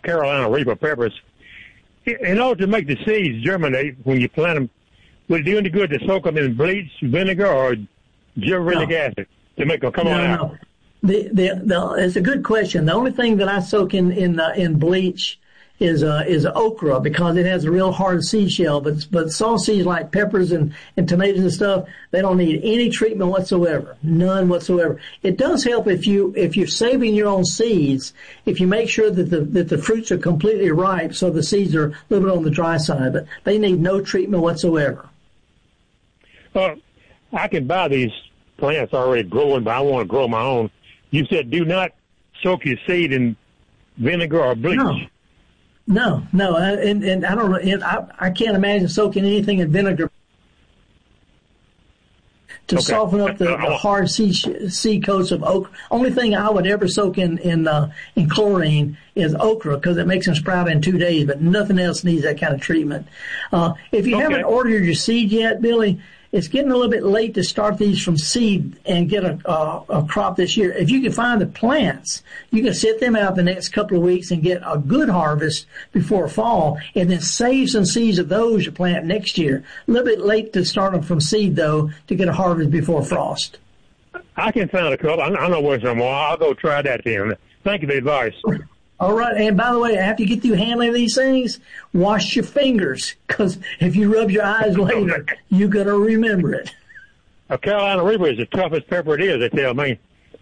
Carolina Reaper peppers. In order to make the seeds germinate when you plant them, would it do any good to soak them in bleach, vinegar, or gibberellic acid to make them come on out? It's a good question. The only thing that I soak in bleach is okra, because it has a real hard seed shell. But soft seeds like peppers and tomatoes and stuff, they don't need any treatment whatsoever, none whatsoever. It does help if you're saving your own seeds, if you make sure that the fruits are completely ripe, so the seeds are a little bit on the dry side. But they need no treatment whatsoever. I can buy these plants already growing, but I want to grow my own. You said do not soak your seed in vinegar or bleach. No, and I don't know. I can't imagine soaking anything in vinegar to soften up the hard seed coats of okra. Only thing I would ever soak in chlorine is okra, because it makes them sprout in 2 days. But nothing else needs that kind of treatment. If you haven't ordered your seed yet, Billy, it's getting a little bit late to start these from seed and get a crop this year. If you can find the plants, you can sit them out the next couple of weeks and get a good harvest before fall, and then save some seeds of those you plant next year. A little bit late to start them from seed, though, to get a harvest before frost. I can find a couple. I know where some more. I'll go try that then. Thank you for the advice. All right. And by the way, after you get through handling these things, wash your fingers, because if you rub your eyes later, you're going to remember it. A Carolina Reaper is the toughest pepper it is, they tell me.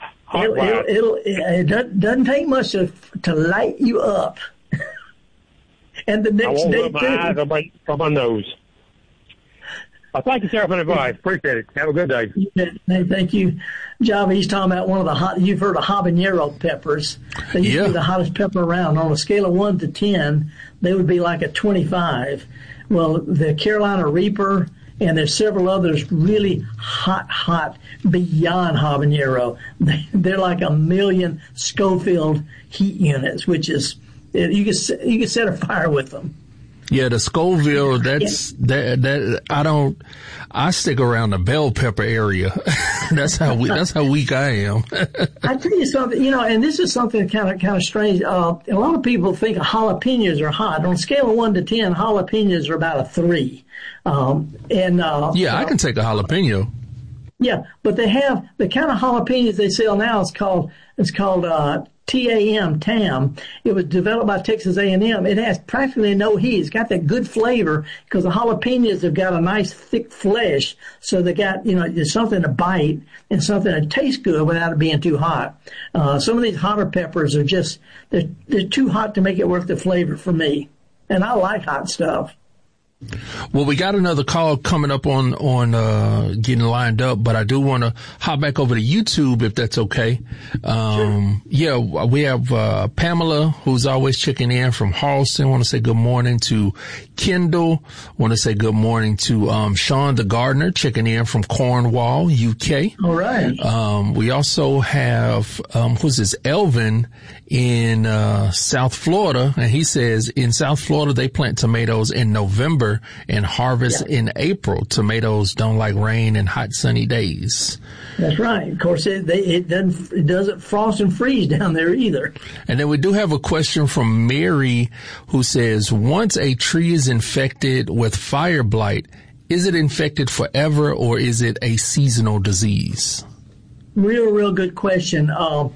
It doesn't take much to light you up. And the next day, rub my eyes on my nose. Thank you, sir, for the advice. Appreciate it. Have a good day. Hey, thank you. Java, he's talking about one of the you've heard of habanero peppers. They used to be the hottest pepper around. On a scale of 1 to 10, they would be like a 25. Well, the Carolina Reaper, and there's several others really hot beyond habanero. They're like 1 million Scoville heat units, which is, you can set a fire with them. Yeah, the Scoville, I stick around the bell pepper area. That's how weak I am. I tell you something, and this is something kind of strange. A lot of people think jalapenos are hot. On a scale of 1 to 10, jalapenos are about a 3. I can take a jalapeno. Yeah, but they have the kind of jalapenos they sell now. It's called TAM. It was developed by Texas A&M. It has practically no heat. It's got that good flavor because the jalapenos have got a nice thick flesh. So they got, there's something to bite and something that tastes good without it being too hot. Some of these hotter peppers are just, they're too hot to make it worth the flavor for me. And I like hot stuff. Well, we got another call coming up on getting lined up, but I do want to hop back over to YouTube if that's okay. Sure. Yeah, we have Pamela, who's always checking in from Harleston. Want to say good morning to Kendall. Want to say good morning to Sean the gardener, checking in from Cornwall, UK. All right. We also have who's this, Elvin in South Florida, and he says in South Florida they plant tomatoes in November and harvest in April. Tomatoes don't like rain and hot sunny days. That's right. Of course, it doesn't frost and freeze down there either. And then we do have a question from Mary, who says, once a tree is infected with fire blight, is it infected forever or is it a seasonal disease? Real good question.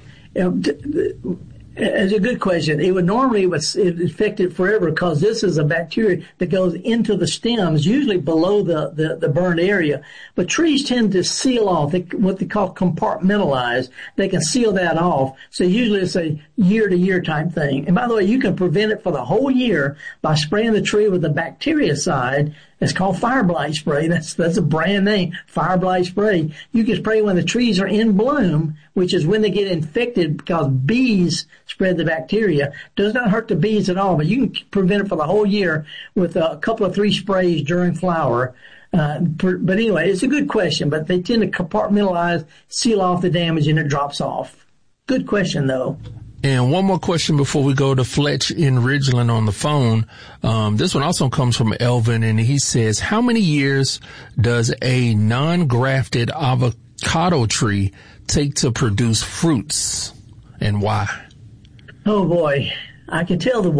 It's a good question. It would normally infect it forever because this is a bacteria that goes into the stems, usually below the burned area. But trees tend to seal off, what they call compartmentalize. They can seal that off. So usually it's a year-to-year type thing. And by the way, you can prevent it for the whole year by spraying the tree with a bactericide. It's called fire blight spray. That's a brand name, fire blight spray. You can spray when the trees are in bloom, which is when they get infected because bees spread the bacteria. Does not hurt the bees at all, but you can prevent it for the whole year with a couple of 3 sprays during flower. But anyway, it's a good question, but they tend to compartmentalize, seal off the damage, and it drops off. Good question, though. And one more question before we go to Fletch in Ridgeland on the phone. This one also comes from Elvin, and he says, how many years does a non-grafted avocado tree take to produce fruits, and why? Oh, boy. I can tell the